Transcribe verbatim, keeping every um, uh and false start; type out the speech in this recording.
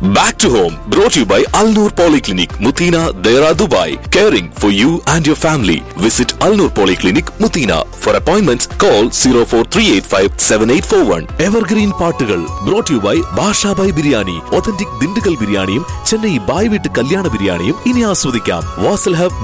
Back to home, brought to you by Al Noor Polyclinic, Mutina, Dera, Dubai. Caring for you and your family. Visit Al Noor Polyclinic, Mutina. For appointments, call zero four three eight five seven eight four one. Evergreen പാട്ടുകൾ brought to you by Basha Bhai Biryani. Authentic Dindigul ബിരിയാണിയും Chennai bye വീട്ട് കല്യാണ ബിരിയാണിയും ഇനി ആസ്വദിക്കാം. Wasl hub